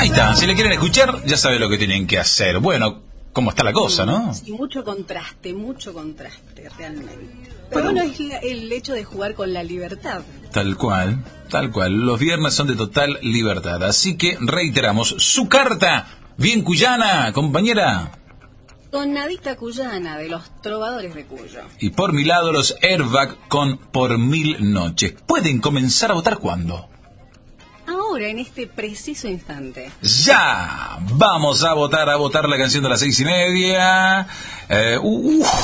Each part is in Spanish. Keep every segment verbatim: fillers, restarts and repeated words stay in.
Ahí está, si le quieren escuchar, ya saben lo que tienen que hacer. Bueno, cómo está la cosa, ¿no? Sí, mucho contraste, mucho contraste, realmente. Pero bueno, es la, el hecho de jugar con la libertad. Tal cual, tal cual. Los viernes son de total libertad. Así que reiteramos, su carta, bien cuyana, compañera. Tonadita cuyana, de los trovadores de Cuyo. Y por mi lado, los Airbag con Por Mil Noches. ¿Pueden comenzar a votar cuándo? Ahora, en este preciso instante. ¡Ya! Vamos a votar, a votar la canción de las seis y media. Eh, uh, uh.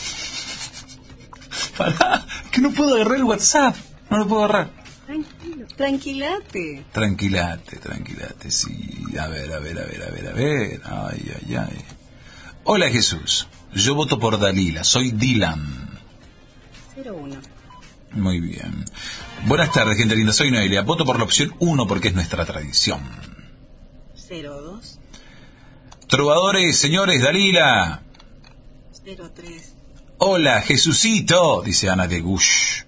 Pará, que no puedo agarrar el WhatsApp. No lo puedo agarrar. Tranquilo, tranquilate. Tranquilate, tranquilate, sí. A ver, a ver, a ver, a ver, a ver. Ay, ay, ay. Hola, Jesús. Yo voto por Dalila. Soy Dylan. cero uno. Muy bien. Buenas tardes, gente linda. Soy Noelia. Voto por la opción uno porque es nuestra tradición. cero dos. Trovadores, señores, Dalila. cero tres. Hola, Jesucito, dice Ana de Gush.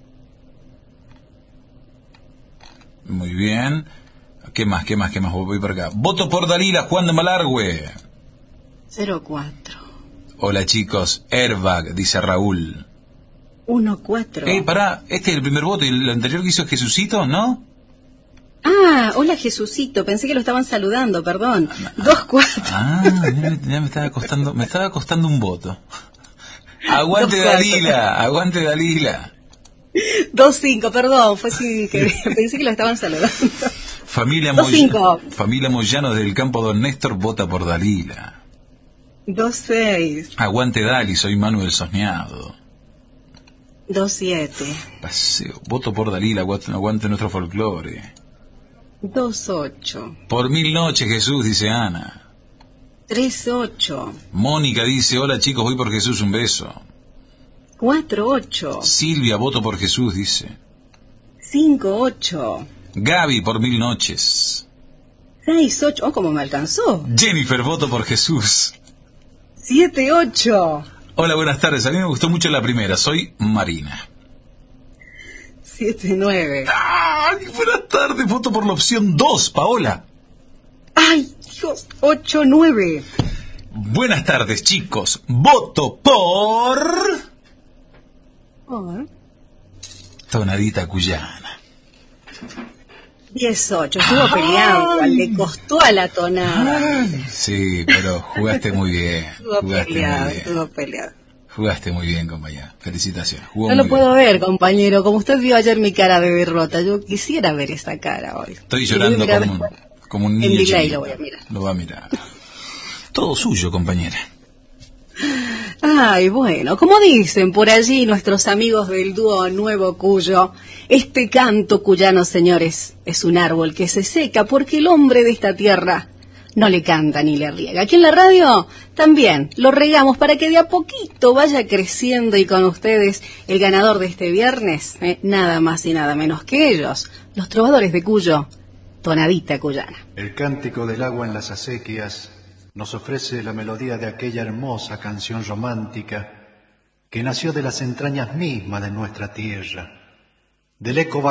Muy bien. ¿Qué más, qué más, qué más? Voy por acá. Voto por Dalila, Juan de Malargüe. cero cuatro. Hola, chicos. Airbag, dice Raúl. uno cuatro. Eh, pará, este es el primer voto y el anterior que hizo es Jesucito, ¿no? Ah, hola Jesucito, pensé que lo estaban saludando, perdón. dos cuatro. Ah, ya me, ya me estaba costando, me estaba costando un voto. Aguante Dalila, aguante Dalila. dos cinco, perdón, fue así que pensé que lo estaban saludando. Familia, dos cinco. Moy- Familia Moyano del campo Don Néstor vota por Dalila. dos seis. Aguante Dali, soy Manuel Soñado. dos siete. Paseo, voto por Dalila, aguante, aguante nuestro folclore. dos ocho. Por mil noches, Jesús, dice Ana. tres ocho. Mónica dice, hola chicos, voy por Jesús, un beso. cuatro ocho. Silvia, voto por Jesús, dice. cinco ocho. Gaby, por mil noches. seis ocho. Oh, cómo me alcanzó. Jennifer, voto por Jesús. siete ocho. Hola, buenas tardes. A mí me gustó mucho la primera. Soy Marina. siete nueve. ¡Ay, buenas tardes! Voto por la opción dos, Paola. ¡Ay, Dios! ocho nueve. Buenas tardes, chicos. Voto por... Por Tonadita cuyana. diez ocho. Estuvo peleado. Le costó a la tonada. Ay, sí, pero jugaste muy bien. Estuvo Jugaste peleado, muy bien. estuvo peleado. Jugaste muy bien, compañera. Felicitaciones. Jugó No muy lo puedo bien. ver, compañero. Como usted vio ayer mi cara de derrota, yo quisiera ver esa cara hoy. Estoy Y llorando lo voy a mirar como un, después. como un En niño delay chiquito. lo voy a mirar. Lo va a mirar. Todo suyo, compañera. Ay, bueno, como dicen por allí nuestros amigos del dúo Nuevo Cuyo, este canto cuyano, señores, es un árbol que se seca porque el hombre de esta tierra no le canta ni le riega. Aquí en la radio también lo regamos para que de a poquito vaya creciendo y con ustedes el ganador de este viernes, eh, nada más y nada menos que ellos, los trovadores de Cuyo, Tonadita cuyana. El cántico del agua en las acequias nos ofrece la melodía de aquella hermosa canción romántica que nació de las entrañas mismas de nuestra tierra, del eco